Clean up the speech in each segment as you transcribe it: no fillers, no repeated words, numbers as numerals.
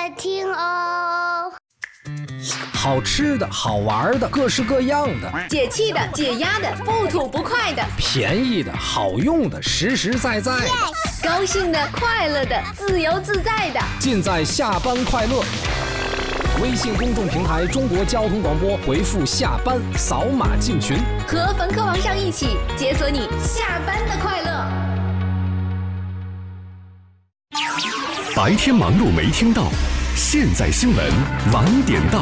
听哦。 好吃的好玩的各式各样的， 解气的解压的不吐不快的， 便宜的好用的实实在在， 高兴的快乐的自由自在的， 尽在下班快乐。微信公众平台中国交通广播，回复下班扫码进群， 和冯科王上一起解锁你下班的快乐。 白天忙碌没听到，现在新闻晚点到。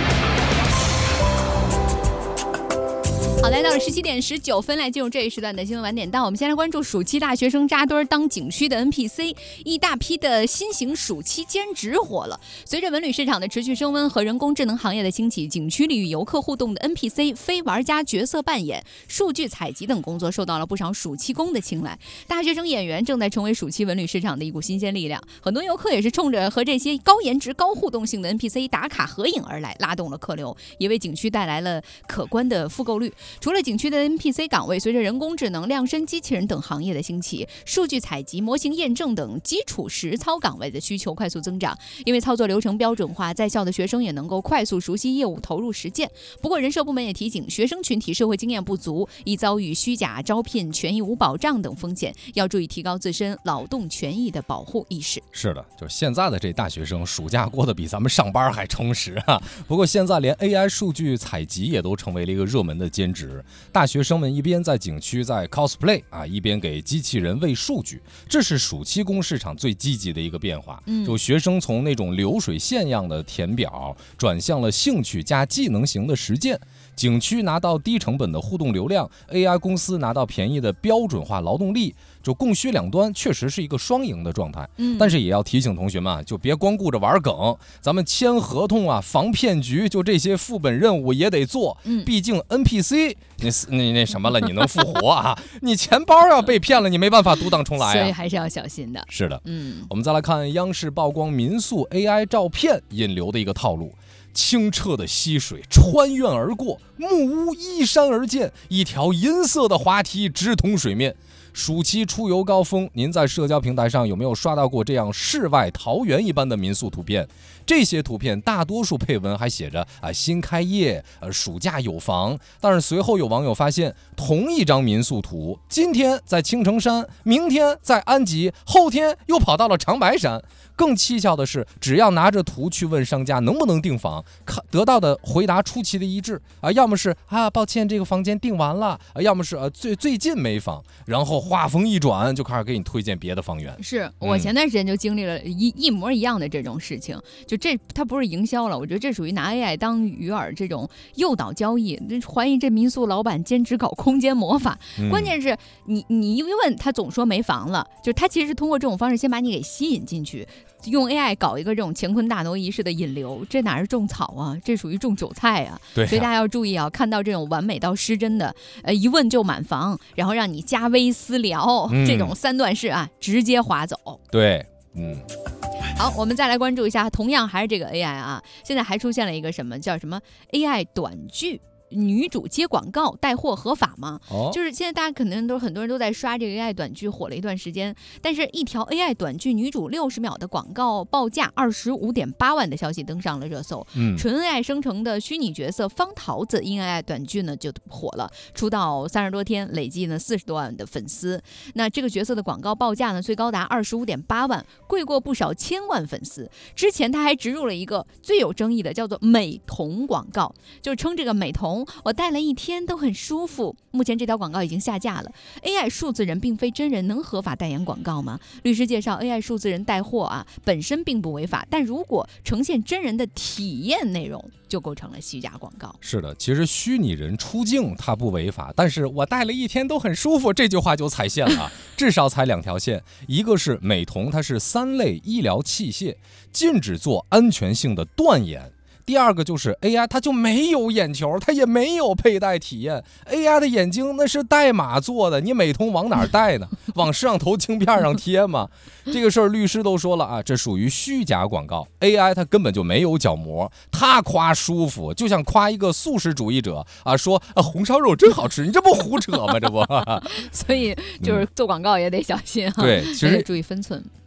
好，来到了17点19分，来进入这一时段的新闻晚点到。我们先来关注暑期大学生扎堆当景区的 NPC， 一大批的新型暑期兼职火了。随着文旅市场的持续升温和人工智能行业的兴起，景区里与游客互动的 NPC 非玩家角色扮演、数据采集等工作受到了不少暑期工的青睐。大学生演员正在成为暑期文旅市场的一股新鲜力量，很多游客也是冲着和这些高颜值、高互动性的 NPC 打卡合影而来，拉动了客流，也为景区带来了可观的复购率。除了景区的 NPC 岗位，随着人工智能、量身机器人等行业的兴起，数据采集、模型验证等基础实操岗位的需求快速增长。因为操作流程标准化，在校的学生也能够快速熟悉业务，投入实践。不过人社部门也提醒，学生群体社会经验不足，易遭遇虚假招聘、权益无保障等风险，要注意提高自身劳动权益的保护意识。 是的，就是现在的这大学生暑假过得比咱们上班还充实啊。不过现在连 AI 数据采集也都成为了一个热门的兼职。大学生们一边在景区在 cosplay 一边给机器人喂数据，这是暑期工市场最积极的一个变化。就学生从那种流水线样的填表转向了兴趣加技能型的实践。景区拿到低成本的互动流量， AI 公司拿到便宜的标准化劳动力，就供需两端确实是一个双赢的状态。但是也要提醒同学们，就别光顾着玩梗，咱们签合同防骗局，就这些副本任务也得做。毕竟 NPC 你那什么了，你能复活你钱包要被骗了，你没办法独当重来所以还是要小心的。 是的，我们再来看央视曝光民宿 AI 照片引流的一个套路。清澈的溪水穿院而过，木屋依山而建，一条银色的滑梯直通水面。暑期出游高峰，您在社交平台上有没有刷到过这样世外桃源一般的民宿图片？这些图片大多数配文还写着新开业，暑假有房。但是随后有网友发现，同一张民宿图，今天在青城山，明天在安吉，后天又跑到了长白山。更蹊跷的是，只要拿着图去问商家能不能订房，得到的回答出奇的一致要么是抱歉这个房间订完了，要么是最近没房，然后话锋一转就开始给你推荐别的房源。 是我前段时间就经历了一模一样的这种事情，就它不是营销了，我觉得这属于拿 AI 当鱼饵，这种诱导交易，怀疑这民宿老板兼职搞空间魔法。关键是你一问他总说没房了，就是他其实是通过这种方式先把你给吸引进去，用 AI 搞一个这种乾坤大挪移式的引流，这哪是种草啊，这属于种韭菜啊。 对， 所以大家要注意看到这种完美到失真的一问就满房，然后让你加微私聊，这种三段式直接划走。 对， 好，我们再来关注一下，同样还是这个 AI 现在还出现了一个什么叫什么 AI 短剧。女主接广告带货合法吗？就是现在大家可能很多人都在刷这个 AI 短剧，火了一段时间，但是一条 AI 短剧女主60秒的广告报价25.8万的消息登上了热搜。纯 AI 生成的虚拟角色方桃子因 AI 短剧呢就火了，出道30多天，累计呢40多万的粉丝。那这个角色的广告报价呢最高达25.8万，贵过不少千万粉丝。之前他还植入了一个最有争议的叫做美瞳广告，就称这个美瞳我戴了一天都很舒服。目前这条广告已经下架了。 AI 数字人并非真人，能合法代言广告吗？律师介绍 AI 数字人带货本身并不违法，但如果呈现真人的体验内容就构成了虚假广告。 是的，其实虚拟人出镜它不违法，但是我戴了一天都很舒服这句话就踩线了至少踩2条线。一个是美瞳它是3类医疗器械，禁止做安全性的断言。第二个就是 AI 它就没有眼球，它也没有佩戴体验。 AI 的眼睛那是代码做的，你美瞳往哪儿戴呢？往摄像头镜片上贴吗？这个事儿律师都说了这属于虚假广告。 AI 它根本就没有角膜，它夸舒服就像夸一个素食主义者说红烧肉真好吃，你这不胡扯吗？这不所以就是做广告也得小心对，其实注意分寸。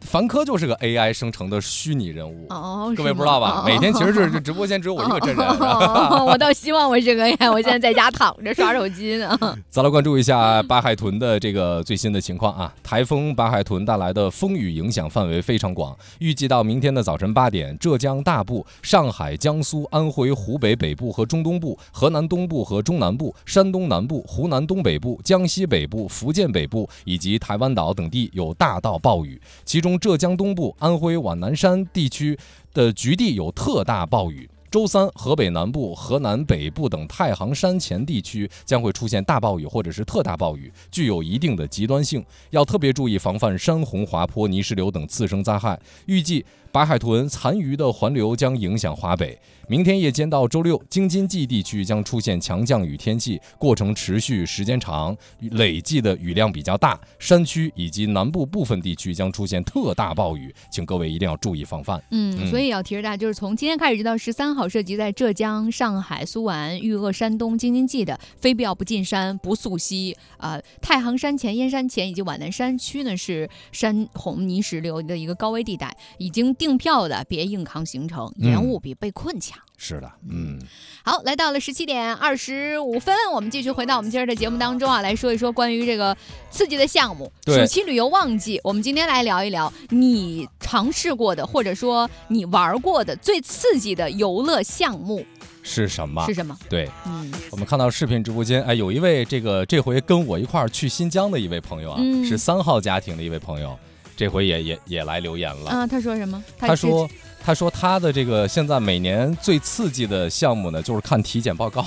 凡科就是个 AI 生成的虚拟人物。 哦， 各位不知道吧？每天其实是直播间只有我一个真人。 我倒希望我是个 AI，我现在在家躺着刷手机呢。 再来关注一下巴海豚的这个最新的情况啊！台风巴海豚带来的风雨影响范围非常广，预计到明天的早晨8点，浙江大部、上海、江苏、安徽、湖北北部和中东部、河南东部和中南部、山东南部、湖南东北部、江西北部、福建北部以及台湾岛等地有大到暴雨，其中浙江东部、安徽皖南山地区的局地有特大暴雨。周三，河北南部、河南北部等太行山前地区将会出现大暴雨或者是特大暴雨，具有一定的极端性，要特别注意防范山洪、滑坡、泥石流等次生灾害。预计白海豚残余的环流将影响华北。明天夜间到周六，京津冀地区将出现强降雨天气，过程持续时间长，累计的雨量比较大，山区以及南部部分地区将出现特大暴雨，请各位一定要注意防范。 所以要提示大家，就是从今天开始直到13号，涉及在浙江、上海、苏皖、豫鄂、山东、京津冀的，非必要不进山、不溯溪。太行山前、燕山前以及皖南山区呢是山洪泥石流的一个高危地带，已经订票的别硬扛行程，延误比被困强。 是的， 好，来到了17点25分，我们继续回到我们今儿的节目当中啊，来说一说关于这个刺激的项目。暑期旅游旺季，我们今天来聊一聊你尝试过的，或者说你玩过的最刺激的游乐项目是什么？对，我们看到视频直播间，有一位这回跟我一块儿去新疆的一位朋友啊，是3号家庭的一位朋友，这回也来留言了啊。 他说什么？ 他说他的这个现在每年最刺激的项目呢，就是看体检报告。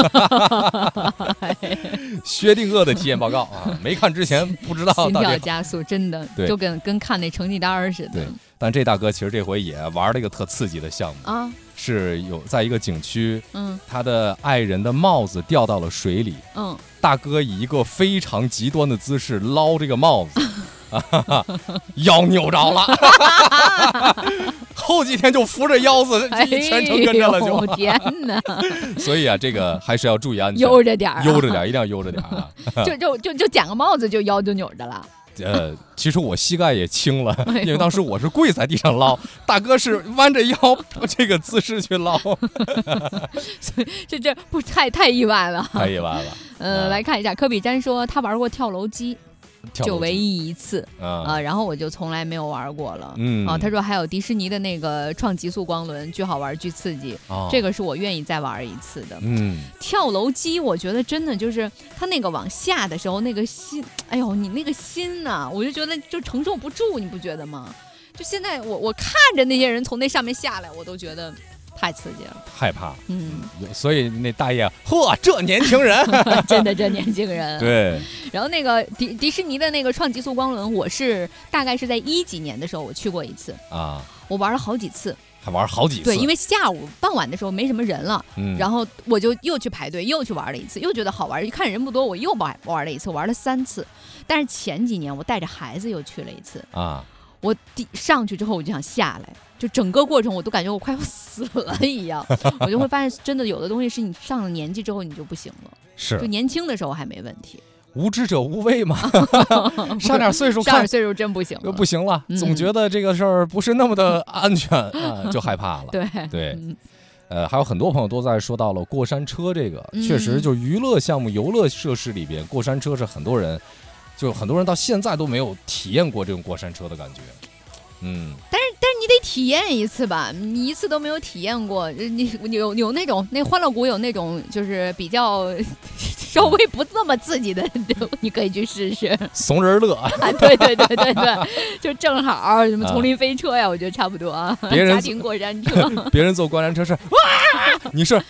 薛定谔的体检报告啊，没看之前不知道到底。 心跳加速，真的就跟看那成绩单似的。 对，但这大哥其实这回也玩了一个特刺激的项目啊，是有在一个景区，他的爱人的帽子掉到了水里，大哥以一个非常极端的姿势捞这个帽子。腰扭着了，后几天就扶着腰子全程跟着了就。 天哪！ 所以啊，这个还是要注意安全， 悠着点， 一定要悠着点啊！ 就捡个帽子就腰就扭着了。 其实我膝盖也青了，因为当时我是跪在地上捞，大哥是弯着腰这个姿势去捞， 所以这不太意外了， 太意外了。 来看一下，科比詹说他玩过跳楼机。就唯一一次然后我就从来没有玩过了。他说还有迪士尼的那个创极速光轮，巨好玩，巨刺激，这个是我愿意再玩一次的。跳楼机我觉得真的就是他那个往下的时候那个心，哎呦，你那个心呢，我就觉得就承受不住，你不觉得吗？就现在我看着那些人从那上面下来，我都觉得太刺激了， 害怕。所以那大爷，嚯，这年轻人， 真的这年轻人。 对。 然后那个迪士尼的那个创极速光轮，我是大概是在10几年的时候我去过一次啊，我玩了好几次。 还玩好几次？ 对，因为下午傍晚的时候没什么人了，然后我就又去排队，又去玩了一次，又觉得好玩，一看人不多，我又玩了一次，玩了3次。但是前几年我带着孩子又去了一次啊，我上去之后我就想下来。就整个过程我都感觉我快要死了一样，我就会发现真的有的东西是你上了年纪之后你就不行了， 是就年轻的时候还没问题， 无知者无畏嘛。上点岁数真不行了， 不行了，总觉得这个事儿不是那么的安全就害怕了。对。还有很多朋友都在说到了过山车，这个确实就娱乐项目、游乐设施里边，过山车是很多人到现在都没有体验过这种过山车的感觉。 但是你得体验一次吧，你一次都没有体验过，你有那种那欢乐谷有那种就是比较稍微不那么刺激的，你可以去试试。 怂人乐对，就正好什么丛林飞车呀，我觉得差不多啊。家庭过山车， 别人坐过山车是哇，你是哇，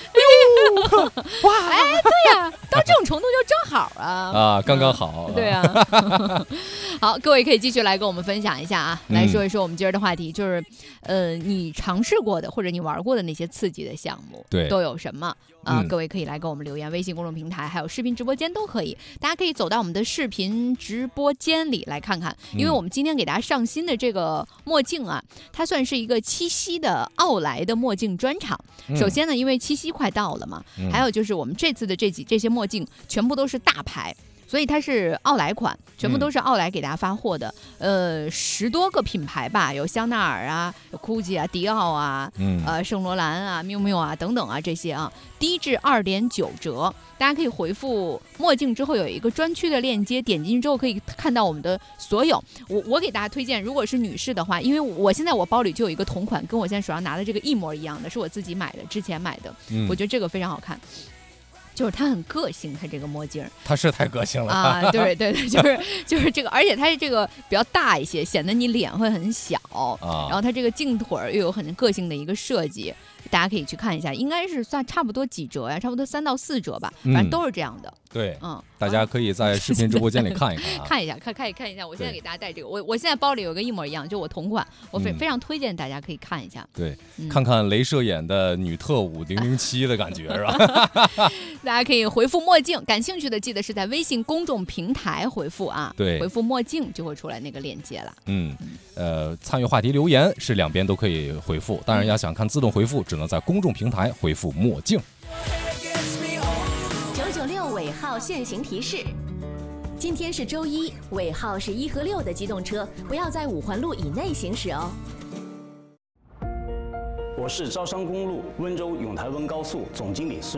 对呀，到这种程度就正好啊， 刚刚好。 对啊。好，各位可以继续来跟我们分享一下啊，来说一说我们今儿的话题，就是你尝试过的或者你玩过的那些刺激的项目， 对， 都有什么各位可以来跟我们留言，微信公众平台还有视频直播间都可以，大家可以走到我们的视频直播间里来看看，因为我们今天给大家上新的这个墨镜啊，它算是一个七夕的奥莱的墨镜专场。首先呢，因为七夕快到了嘛，还有就是我们这次的这些墨镜全部都是大牌。 所以它是奥莱款，全部都是奥莱给大家发货的。10多个品牌吧，有香奈儿啊，有 GUCCI 啊，迪奥啊，圣罗兰啊，miu miu啊等等啊这些啊，低至2.9折。大家可以回复墨镜之后有一个专区的链接，点进去之后可以看到我们的所有。我给大家推荐，如果是女士的话，因为我现在我包里就有一个同款，跟我现在手上拿的这个一模一样的，是我自己买的，之前买的，我觉得这个非常好看。就是它很个性，它这个墨镜它是太个性了啊！对，就是这个，而且它是这个比较大一些，显得你脸会很小啊。然后它这个镜腿又有很个性的一个设计，大家可以去看一下，应该是算差不多几折呀？差不多3到4折吧，反正都是这样的。 对，大家可以在视频直播间里看一看啊， 看一下，看一下。我现在给大家带这个，我现在包里有个一模一样，就我同款，我非常推荐大家可以看一下。 对，看看镭射眼的女特务007的感觉是吧？ 大家可以回复墨镜，感兴趣的记得是在微信公众平台回复啊， 对， 回复墨镜就会出来那个链接了。 参与话题留言是两边都可以回复，当然要想看自动回复，只能在公众平台回复墨镜。 996尾号限行提示：今天是周一，尾号是1和6的机动车不要在5环路以内行驶哦。 我是招商公路温州永台温高速总经理孙